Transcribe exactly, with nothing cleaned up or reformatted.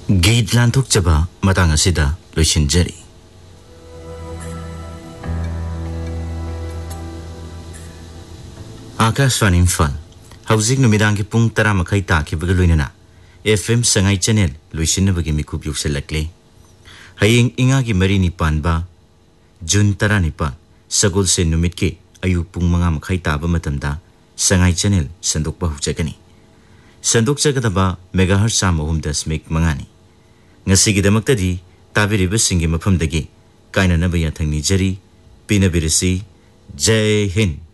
गीत लांथोकचबा मतंग असिदा लोइसिनजरी। आकाशवाणी इम्फाल हौजिक नुमिदांग की पुंग तरा मखै ताखिबग लोइनना एफएम संगाई चैनल लोइसिनबगी मिकुप युक्सलक्ले हयिंग इंगा की मरी निपानबा जून तरा निपा सगोल से नुमित के अयु पुंग मंगा मखै ताबा मतमदा संगाई चैनल संदोकबा हुजगनी संदोक जगदबा मेगाहर्ट्ज सामहुम दशमिक मंगानी ngasigidamakta tabiribasingi mafamdagi kainanaba yathangni jari pinavirisi jai hind।